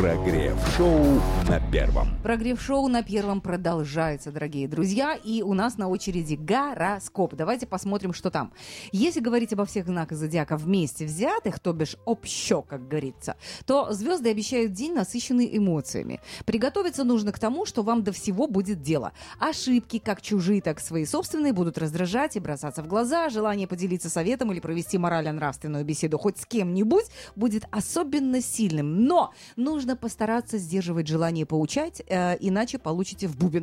Прогрев-шоу на Первом. Прогрев-шоу на Первом продолжается, дорогие друзья. И у нас на очереди гороскоп. Давайте посмотрим, что там. Если говорить обо всех знаках зодиака вместе взятых, то бишь общо, как говорится, то звезды обещают день, насыщенный эмоциями. Приготовиться нужно к тому, что вам до всего будет дело. Ошибки, как чужие, так и свои собственные, будут раздражать и бросаться в глаза. Желание поделиться советом или провести морально-нравственную беседу хоть с кем-нибудь будет особенно сильным. Но нужно постараться сдерживать желание поучать, иначе получите в бубен.